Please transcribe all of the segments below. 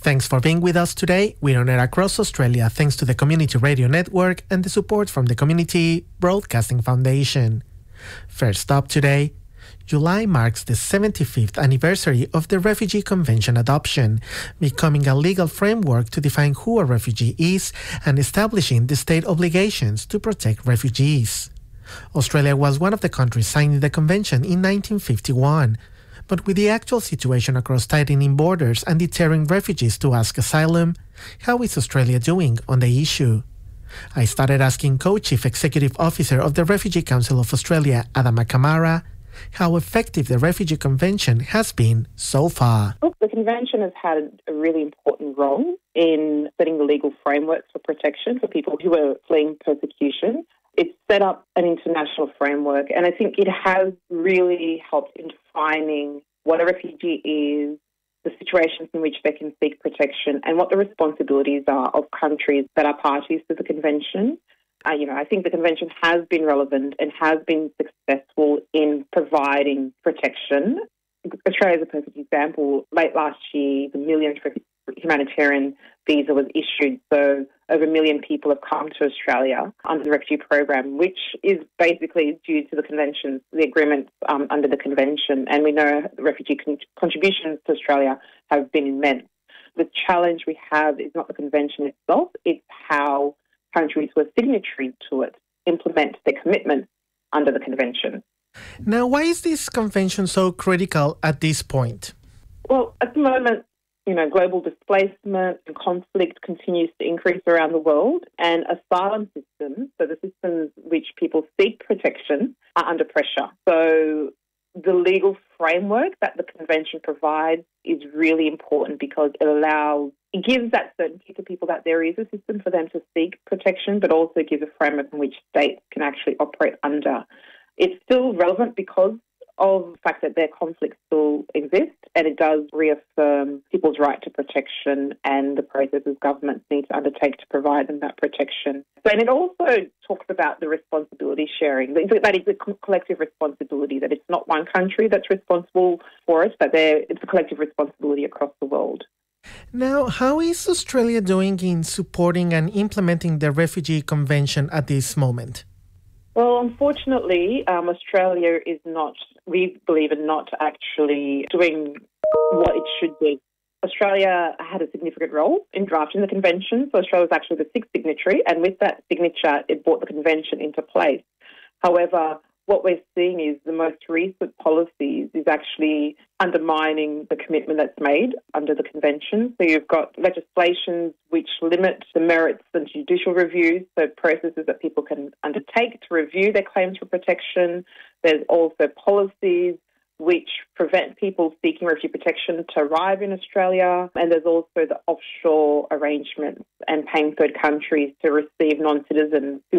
Thanks for being with us today. We're on air across Australia thanks to the Community Radio Network and the support from the Community Broadcasting Foundation. First up today, July marks the 75th anniversary of the Refugee Convention adoption, becoming a legal framework to define who a refugee is and establishing the state obligations to protect refugees. Australia was one of the countries signing the convention in 1951. But with the actual situation across tightening borders and deterring refugees to ask asylum, how is Australia doing on the issue? I started asking Co-Chief Executive Officer of the Refugee Council of Australia, Adama Kamara, how effective the Refugee Convention has been so far. Look, the Convention has had a really important role in setting the legal frameworks for protection for people who are fleeing persecution. It's set up an international framework, and I think it has really helped in defining what a refugee is, the situations in which they can seek protection, and what the responsibilities are of countries that are parties to the Convention. I think the Convention has been relevant and has been successful in providing protection. Australia is a perfect example. Late last year, the millionth humanitarian visa was issued, so over 1 million people have come to Australia under the refugee program, which is basically due to the conventions, the agreements under the convention. And we know the refugee contributions to Australia have been immense. The challenge we have is not the convention itself, it's how countries who are signatories to it implement their commitments under the convention. Now, why is this convention so critical at this point? Well, at the moment, global displacement and conflict continues to increase around the world, and asylum systems, so the systems which people seek protection, are under pressure. So the legal framework that the Convention provides is really important because it gives that certainty to people that there is a system for them to seek protection, but also gives a framework in which states can actually operate under. It's still relevant because of the fact that their conflicts still exist, and it does reaffirm people's right to protection and the processes governments need to undertake to provide them that protection. And it also talks about the responsibility sharing. That is a collective responsibility, that it's not one country that's responsible for it, but it's a collective responsibility across the world. Now, how is Australia doing in supporting and implementing the Refugee Convention at this moment? Well, unfortunately, Australia is not, we believe, not actually doing what it should be. Australia had a significant role in drafting the convention, so Australia was actually the sixth signatory, and with that signature, it brought the convention into place. However, what we're seeing is the most recent policies is actually undermining the commitment that's made under the convention. So you've got legislations which limit the merits and judicial reviews, so processes that people can undertake to review their claims for protection. There's also policies which prevent people seeking refugee protection to arrive in Australia. And there's also the offshore arrangements and paying third countries to receive non-citizens who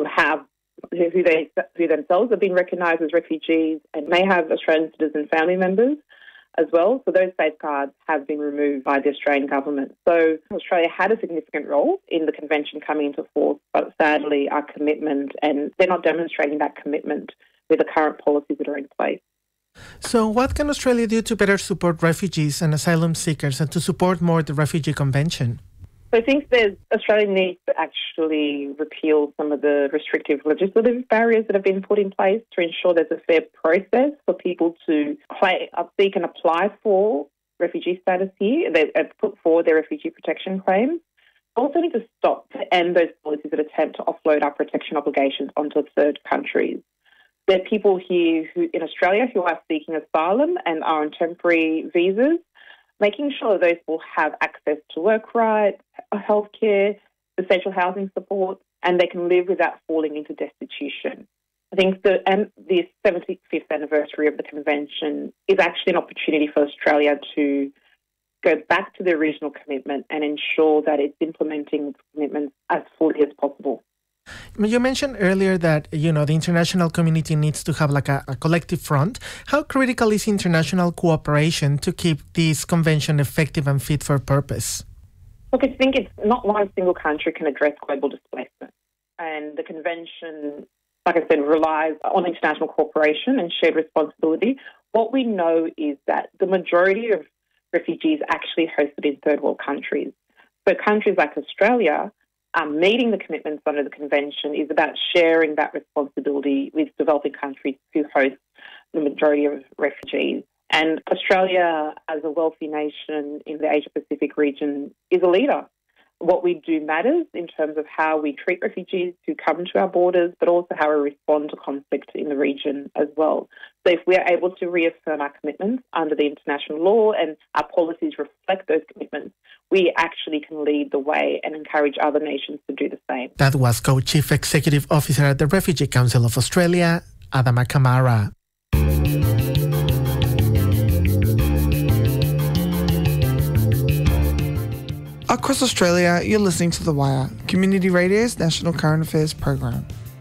themselves have been recognised as refugees and may have Australian citizen family members as well. So those safeguards have been removed by the Australian government. So Australia had a significant role in the convention coming into force, but sadly our commitment, and they're not demonstrating that commitment with the current policies that are in place. So what can Australia do to better support refugees and asylum seekers and to support more the Refugee Convention? So I think Australia needs to actually repeal some of the restrictive legislative barriers that have been put in place to ensure there's a fair process for people to seek and apply for refugee status here. They put forward their refugee protection claims. Also need to stop to end those policies that attempt to offload our protection obligations onto third countries. There are people here in Australia who are seeking asylum and are on temporary visas, making sure that those people have access to work rights, healthcare, essential housing support, and they can live without falling into destitution. I think the 75th anniversary of the convention is actually an opportunity for Australia to go back to the original commitment and ensure that it's implementing commitments as fully as possible. You mentioned earlier that, the international community needs to have like a collective front. How critical is international cooperation to keep this convention effective and fit for purpose? Look, I think it's not one single country can address global displacement. And the convention, like I said, relies on international cooperation and shared responsibility. What we know is that the majority of refugees actually hosted in third world countries. So countries like Australia, meeting the commitments under the Convention is about sharing that responsibility with developing countries who host the majority of refugees. And Australia, as a wealthy nation in the Asia-Pacific region, is a leader. What we do matters in terms of how we treat refugees who come to our borders, but also how we respond to conflict in the region as well. So if we are able to reaffirm our commitments under the international law and our policies reflect those commitments, we actually can lead the way and encourage other nations to do the same. That was Co-Chief Executive Officer at the Refugee Council of Australia, Adama Kamara. Across Australia, you're listening to The Wire, Community Radio's National Current Affairs program.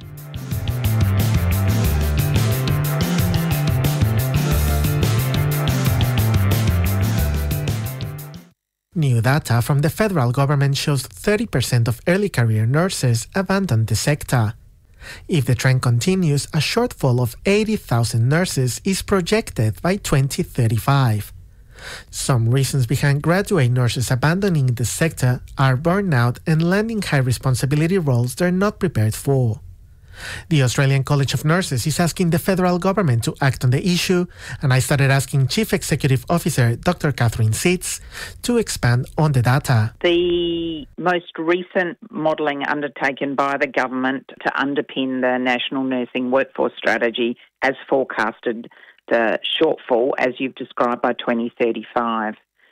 New data from the federal government shows 30% of early career nurses abandon the sector. If the trend continues, a shortfall of 80,000 nurses is projected by 2035. Some reasons behind graduate nurses abandoning the sector are burnout and landing high responsibility roles they're not prepared for. The Australian College of Nurses is asking the federal government to act on the issue, and I started asking Chief Executive Officer Dr. Catherine Sitz to expand on the data. The most recent modelling undertaken by the government to underpin the National Nursing Workforce Strategy has forecasted the shortfall, as you've described, by 2035.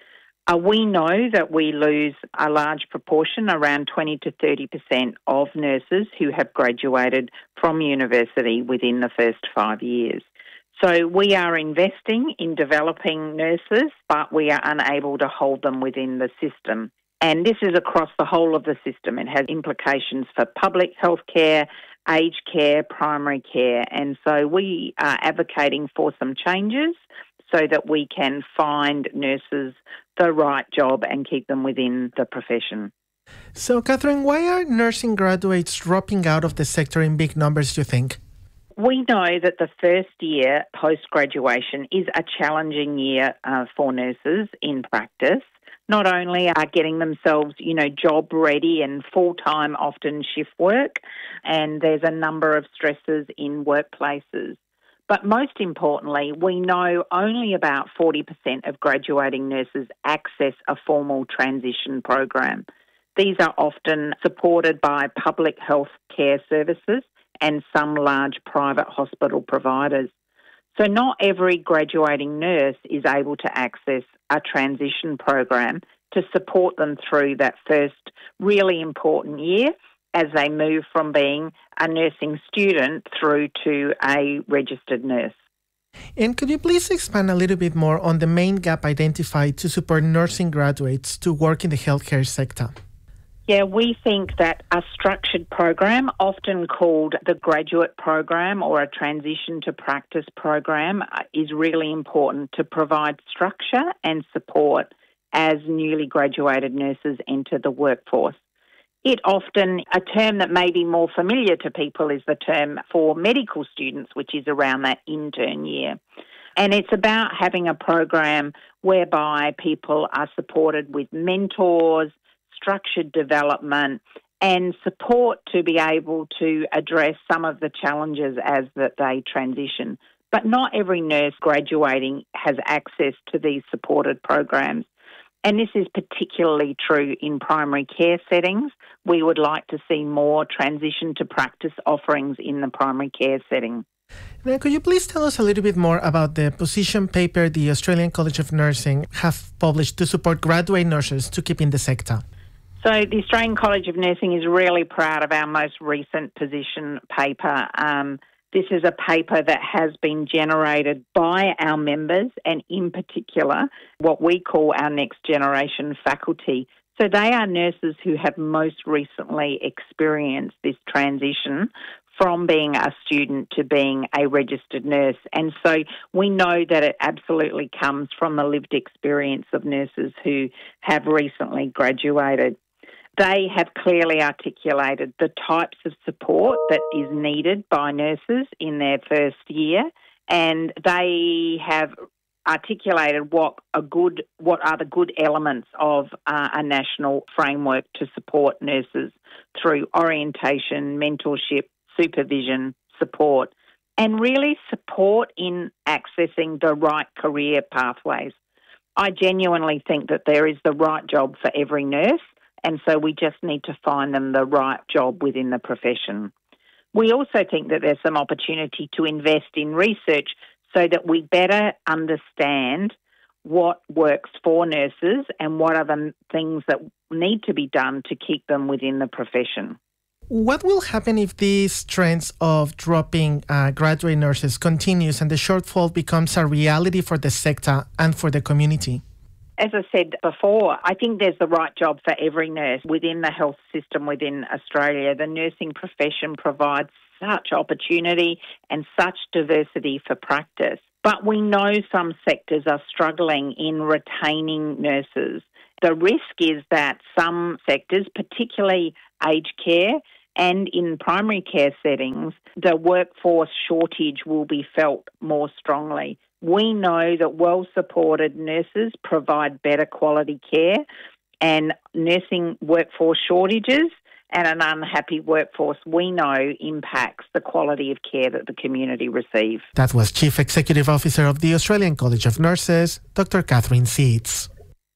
We know that we lose a large proportion, around 20 to 30% of nurses who have graduated from university within the first 5 years. So we are investing in developing nurses, but we are unable to hold them within the system. And this is across the whole of the system. It has implications for public health care, aged care, primary care. And so we are advocating for some changes so that we can find nurses the right job and keep them within the profession. So, Catherine, why are nursing graduates dropping out of the sector in big numbers, do you think? We know that the first year post-graduation is a challenging year for nurses in practice. Not only are getting themselves, job ready and full-time, often shift work, and there's a number of stresses in workplaces. But most importantly, we know only about 40% of graduating nurses access a formal transition program. These are often supported by public health care services and some large private hospital providers. So not every graduating nurse is able to access a transition program to support them through that first really important year as they move from being a nursing student through to a registered nurse. And could you please expand a little bit more on the main gap identified to support nursing graduates to work in the healthcare sector? Yeah, we think that a structured program, often called the graduate program or a transition to practice program, is really important to provide structure and support as newly graduated nurses enter the workforce. A term that may be more familiar to people is the term for medical students, which is around that intern year. And it's about having a program whereby people are supported with mentors, structured development, and support to be able to address some of the challenges as that they transition. But not every nurse graduating has access to these supported programs. And this is particularly true in primary care settings. We would like to see more transition to practice offerings in the primary care setting. Now, could you please tell us a little bit more about the position paper the Australian College of Nursing have published to support graduate nurses to keep in the sector? So the Australian College of Nursing is really proud of our most recent position paper. This is a paper that has been generated by our members and in particular what we call our next generation faculty. So they are nurses who have most recently experienced this transition from being a student to being a registered nurse. And so we know that it absolutely comes from the lived experience of nurses who have recently graduated. They have clearly articulated the types of support that is needed by nurses in their first year, and they have articulated what are the good elements of a national framework to support nurses through orientation, mentorship, supervision, support, and really support in accessing the right career pathways. I genuinely think that there is the right job for every nurse, and so we just need to find them the right job within the profession. We also think that there's some opportunity to invest in research so that we better understand what works for nurses and what are the things that need to be done to keep them within the profession. What will happen if these trends of dropping graduate nurses continues and the shortfall becomes a reality for the sector and for the community? As I said before, I think there's the right job for every nurse within the health system within Australia. The nursing profession provides such opportunity and such diversity for practice. But we know some sectors are struggling in retaining nurses. The risk is that some sectors, particularly aged care and in primary care settings, the workforce shortage will be felt more strongly. We know that well-supported nurses provide better quality care, and nursing workforce shortages and an unhappy workforce, we know, impacts the quality of care that the community receive. That was Chief Executive Officer of the Australian College of Nurses, Dr. Catherine Seitz.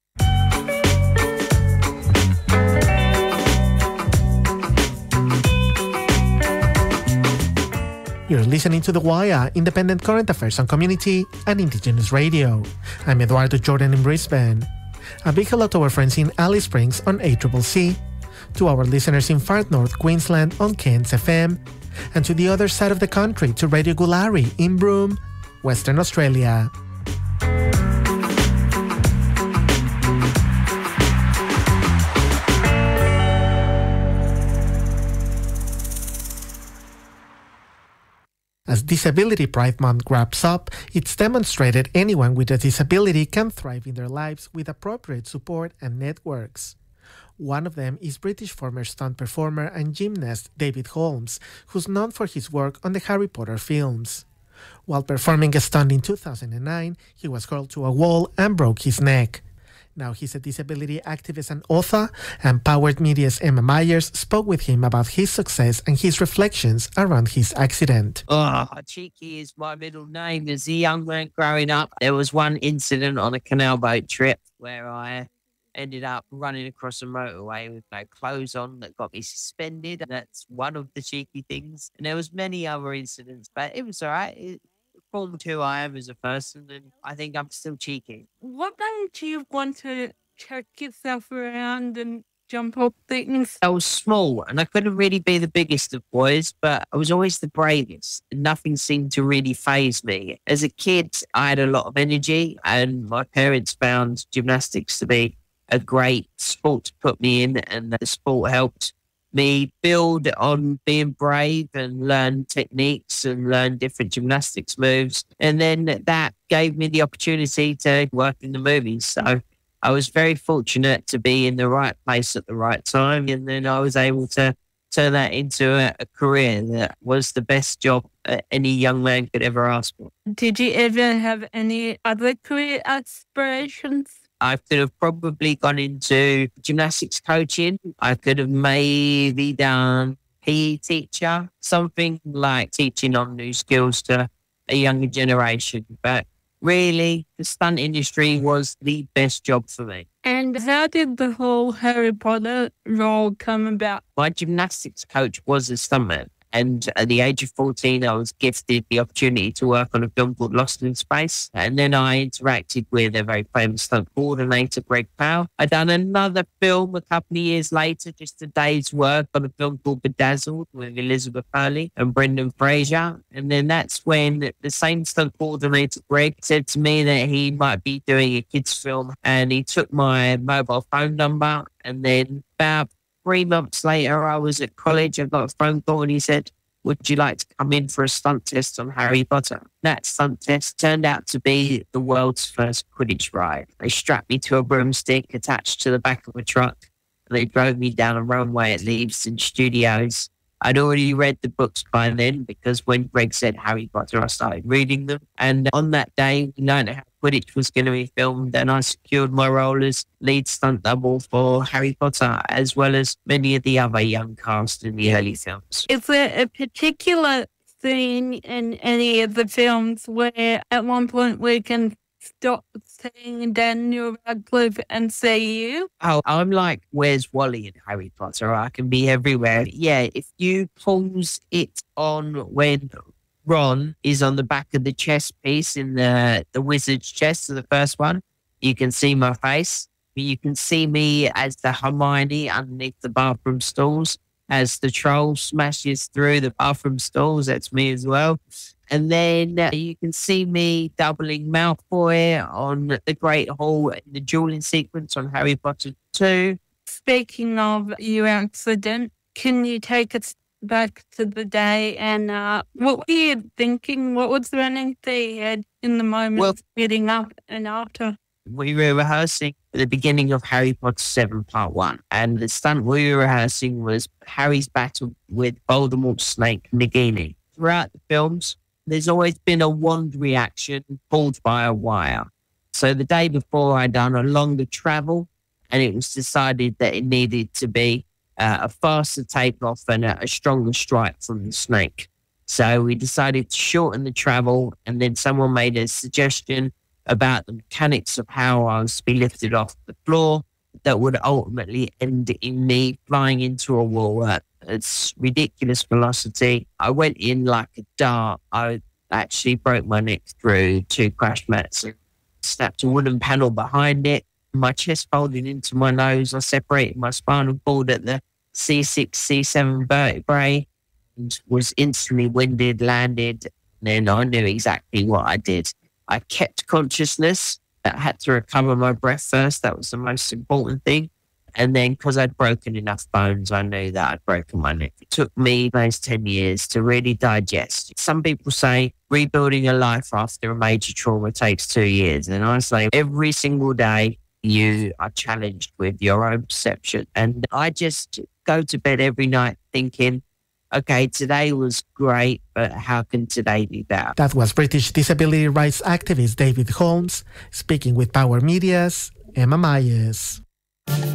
You're listening to The Wire, independent current affairs on community and Indigenous radio. I'm Eduardo Jordan in Brisbane. A big hello to our friends in Alice Springs on ACCC, to our listeners in far north Queensland on Cairns FM, and to the other side of the country to Radio Gulari in Broome, Western Australia. As Disability Pride Month wraps up, it's demonstrated anyone with a disability can thrive in their lives with appropriate support and networks. One of them is British former stunt performer and gymnast David Holmes, who's known for his work on the Harry Potter films. While performing a stunt in 2009, he was hurled to a wall and broke his neck. Now he's a disability activist and author, and Powered Media's Emma Myers spoke with him about his success and his reflections around his accident. Cheeky is my middle name. As a young man growing up, there was one incident on a canal boat trip where I ended up running across a motorway with no clothes on that got me suspended. That's one of the cheeky things. And there was many other incidents, but it was all right. It formed who I am as a person, and I think I'm still cheeky. What made you want to check yourself around and jump up things? I was small and I couldn't really be the biggest of boys, but I was always the bravest. Nothing seemed to really faze me. As a kid, I had a lot of energy, and my parents found gymnastics to be a great sport to put me in, and the sport helped me build on being brave and learn techniques and learn different gymnastics moves. And then that gave me the opportunity to work in the movies. So I was very fortunate to be in the right place at the right time. And then I was able to turn that into a career that was the best job any young man could ever ask for. Did you ever have any other career aspirations? I could have probably gone into gymnastics coaching. I could have maybe done PE teacher, something like teaching on new skills to a younger generation. But really, the stunt industry was the best job for me. And how did the whole Harry Potter role come about? My gymnastics coach was a stuntman. And at the age of 14, I was gifted the opportunity to work on a film called Lost in Space. And then I interacted with a very famous stunt coordinator, Greg Powell. I'd done another film a couple of years later, just a day's work on a film called Bedazzled with Elizabeth Hurley and Brendan Fraser. And then that's when the same stunt coordinator, Greg, said to me that he might be doing a kids' film. And he took my mobile phone number, and then about 3 months later, I was at college. I got a phone call and he said, would you like to come in for a stunt test on Harry Potter? That stunt test turned out to be the world's first Quidditch ride. They strapped me to a broomstick attached to the back of a truck, and they drove me down a runway at Leavesden Studios. I'd already read the books by then because when Greg said Harry Potter, I started reading them. And on that day, we learned how Quidditch was going to be filmed, and I secured my role as lead stunt double for Harry Potter, as well as many of the other young cast in the early films. Is there a particular scene in any of the films where at one point we can stop saying Daniel Radcliffe and say you? Oh, I'm like, where's Wally in Harry Potter? I can be everywhere. Yeah, if you pause it on when Ron is on the back of the chess piece in the wizard's chest, the first one, you can see my face. You can see me as the Hermione underneath the bathroom stalls. As the troll smashes through the bathroom stalls, that's me as well. And then you can see me doubling Malfoy on the Great Hall in the dueling sequence on Harry Potter 2. Speaking of your accident, can you take us back to the day and what were you thinking? What was running through your head in the moment leading up and after? We were rehearsing at the beginning of Harry Potter 7 Part 1. And the stunt we were rehearsing was Harry's battle with Voldemort's snake, Nagini. Throughout the films, there's always been a wand reaction pulled by a wire. So the day before, I'd done a longer travel, and it was decided that it needed to be a faster takeoff and a stronger strike from the snake. So we decided to shorten the travel, and then someone made a suggestion about the mechanics of how I was to be lifted off the floor that would ultimately end in me flying into a wall at its ridiculous velocity. I went in like a dart. I actually broke my neck through 2 crash mats and snapped a wooden panel behind it. My chest folded into my nose. I separated my spinal cord at the C6, C7 vertebrae and was instantly winded, landed. And then I knew exactly what I did. I kept consciousness. I had to recover my breath first. That was the most important thing. And then because I'd broken enough bones, I knew that I'd broken my neck. It took me those 10 years to really digest. Some people say rebuilding a life after a major trauma takes 2 years. And I say every single day you are challenged with your own perception. And I just go to bed every night thinking, okay, today was great, but how can today be better? That was British disability rights activist David Holmes speaking with Power Media's Emma Myers.